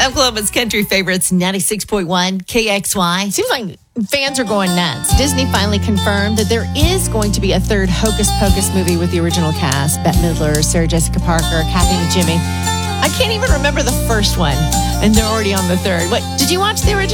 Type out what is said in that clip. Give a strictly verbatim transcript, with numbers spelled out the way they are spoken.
Oklahoma's country favorites, ninety-six point one K X Y. Seems like fans are going nuts. Disney finally confirmed that there is going to be a third Hocus Pocus movie with the original cast. Bette Midler, Sarah Jessica Parker, Kathy and Jimmy. I can't even remember the first one, and they're already on the third. What? Did you watch the original?